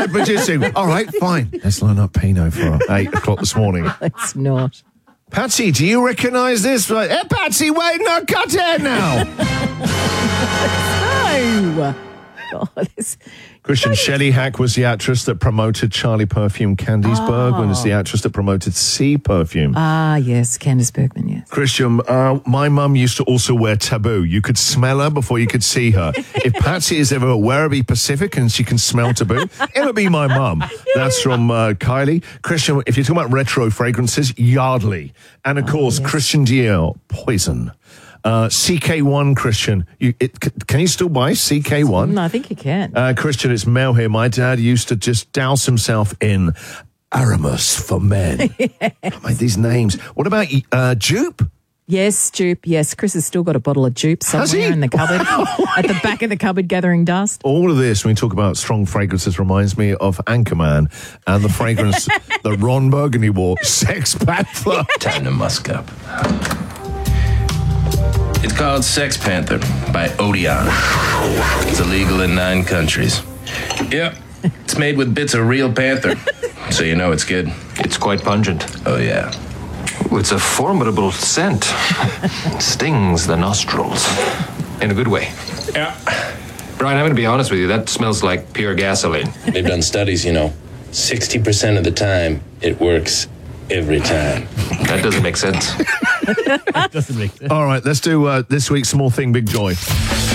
producing. All right, fine. Let's line up Pinot for 8 o'clock this morning. It's not. Patsy, do you recognise this? Like, hey, Patsy, wait, no, cut it now. No. God, Christian Shelley Hack was the actress that promoted Charlie Perfume. Candice Bergman is the actress that promoted Sea Perfume. Ah, yes, Candice Bergman, yes. Christian, my mum used to also wear Taboo. You could smell her before you could see her. If Patsy is ever at Werribee Pacific and she can smell Taboo, it'll be my mum. That's from Kylie. Christian, if you're talking about retro fragrances, Yardley. And, of course, yes. Christian Dior, Poison. CK1, Christian. Can you still buy CK1? No, I think you can. Christian, it's Mel here. My dad used to just douse himself in Aramis for men. Mate, these names. What about Jupe? Yes, Jupe. Yes, Chris has still got a bottle of Jupe somewhere in the cupboard, at the back of the cupboard gathering dust. All of this, when we talk about strong fragrances, reminds me of Anchorman and the fragrance that Ron Burgundy wore, Sex Panther. Time to musk up. It's called Sex Panther by Odeon. It's illegal in 9 countries. Yep, it's made with bits of real panther, so you know it's good. It's quite pungent. Oh, yeah. Ooh, it's a formidable scent. It stings the nostrils. In a good way. Yeah. Brian, I'm going to be honest with you. That smells like pure gasoline. They've done studies, 60% of the time, it works every time. That doesn't make sense. All right, let's do this week's Small Thing, Big Joy.